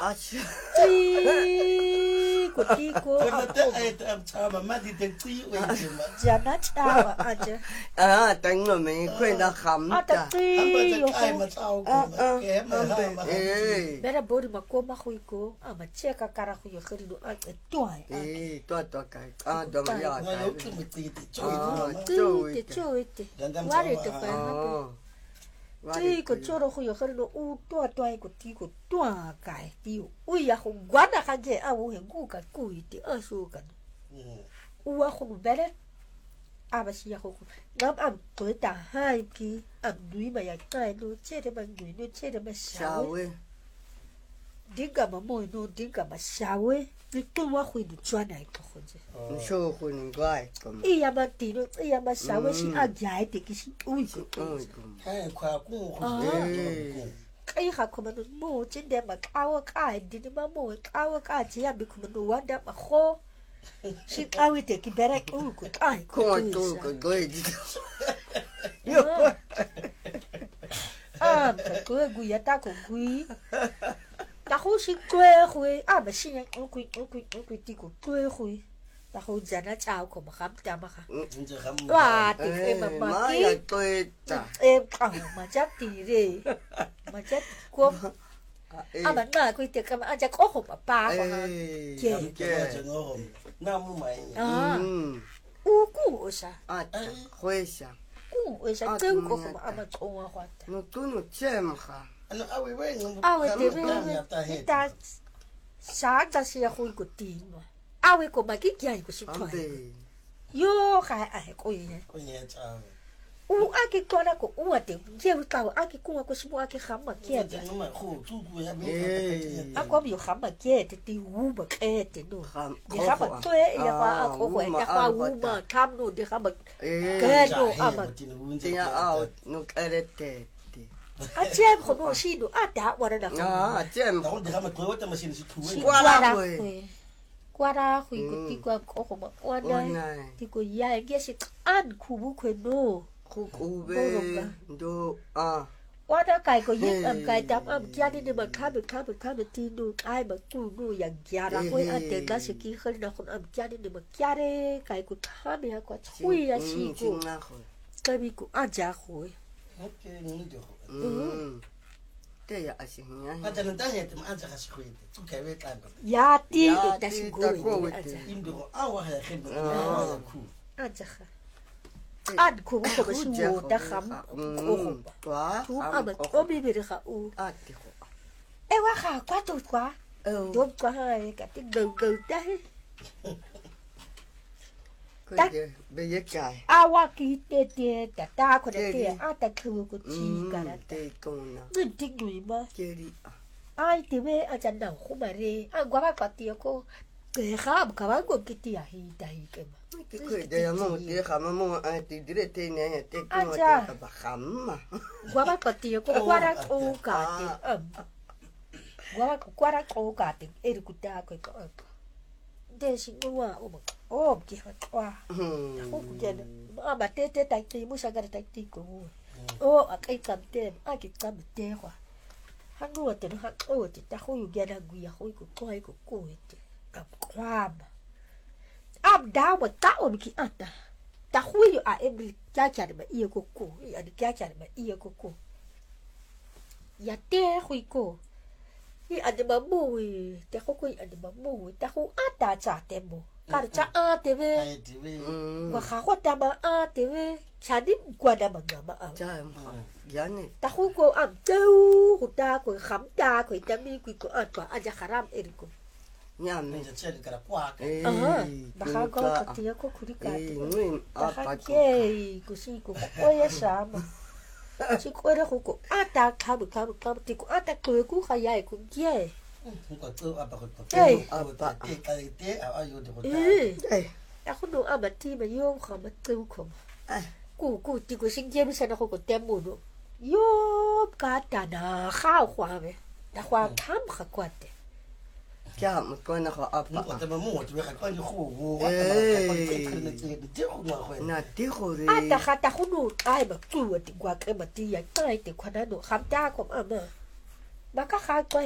Asha. Ti ko Jana tawa aja. Tánh mà mình quên đã khắm ta. Bera bodi makoma huiko ama cheka kara huyo khirido toy. Toa cái. Đó mà ya. Choite. Wari to fa. Ti ko choro huyo khirido toa ko ti ko toa kai ti. Uya ho guarda kanje awu he guka kuiti asuka. Uwa ho bere abasi ya ho. Ngam am to ta hai ki am dui ma ya kai no chere ma dui no chere ma shawe. Dinga ma mo no dinga ma shawe. Ni to wa hu du chwana ko khoje. Sho ko ni gai kom. Iya ma ti no iya ma shawe si a jai te ki si ui ko. Hai kwa ku ko. Kai ha ko ma no mo chen de ma kawa kai di ma mo kawa ka ji ya bi ko ma no wanda ma kho. Si awi te ki bere ko ai ko to ko goi di. Yo. Ko gu ya ta ko gui. Ta ho si kwe hui ma si ya ko ti ko kwe hui. Ta ho jana chao ko ma kham ta ma kha. Wa ti e ma ya ki. tôi ta. Ma cha ti re. Ma cha ko. Ma na ko ti ka ma ja ko ho pa ko ha. Nam mai. Ku sa. Khoi sa. Ku sa ko ko ma cho wa wa. No tu no chem kha. Ano awi we ngam. Awe te we ta sa ta si ya hui ko ti no. Awe ko ma ki kia ko si ko. Yo ka a ko ye. Ko ye cha. Aki ko na ko ate. Ye ka aki ko ko si mo aki khama kia. Ja no ma khu tu ku ya me. Ako bi khama kia te ti wu ba ke te no. Di khama to e ya pa ko ko ya pa wu ma tham no di khama ke no ama. Tinha out no karete. Chem ko no si no ata wa na ko. Chem. Ko di khama ko ta machine si tu. Kwara hui ko ti ko ko ma wa na. Ti ko ya ge si an ku bu ko no. Ku be do Wa da kai ko yin am kai tam am kya ni ma kha be ti no kai ba ku no ya gya ra ko ate da se ki khol na khon am kya ni ma kya re kai ko kha be ko chui ya si ko ka bi ko a ja ko Okay, ni do. Te ya asinya. Ata na tahe te ma ata ka sikwete. Tu ka we ka ba. ya ti da si ko Indo awa ha khendo. Ku. a ja kha ad ko ko ba si wo da kham ko Kwa. tu am ko bi bi kha u Ati ko. e wa kha kwa tu kwa do kwa ha ka ti go da Be ye kai. awa ki te ta ko te a ta ku ko chi ka ra Te ko na. ngin ti ngui ma Keri. ai te we a jan na khu ma re a gwa ba ti ko ke khab ka ba ko ki ti a hi ta hi ke ma Ke ko de ya mo te khama mo ati dire te ne te ko te ba khama. gwa ba ti ko gwa ra ko ka te gwa ra ko ka te e ri ku ta ko ko de si no wa o ki ha kwa ko ku je ma ba te ta ti mu sa ga ta ti ko o a kai kam te a ki kam te kwa han no te no ha o te ta ho yu ga na gu ya ho ko te am kwam am da wa ta o ki ata ta hu yu a every kya kya ma iya ko ya di kya kya ma iya ko ya te hu ko i ade ma mo te ko ade ma mo ta hu ata cha te mo ka cha a te we Ai ti we. wa kha ko ta ma a te we cha di kwa da ma ga ma a Cha ya ne. ta hu ko am teu hu ta ko kham ta ko ta mi ko a to a ja haram e ko Nya Me me. ja che ka kwa ka. ba kha ko ka ti ko khuri ka te Ngui ba apa kha ko. ke ko si ko ya sa ma si ko re ko ata ka ti ko ata ko ka ya ko ye Ko tu apa ko. Apa. Ka te a yo de ko ta. ta ko no ama ti ma yo kha ma tu ko ku ti ko sing je mi sa na ko te mo no yo ka ta na kha khwa be ta khwa tham kha kwa te Kya mo ko na ko Mo apa. ta ma mo tu ka ka ni khu wo. Wa ta ma ka te na te khu ma khwe. Na ti ko re. ata kha ta ko no ai ba ku ti kwa ke ma ti ya tai te khwa na no kham ta ko ama ba ka kha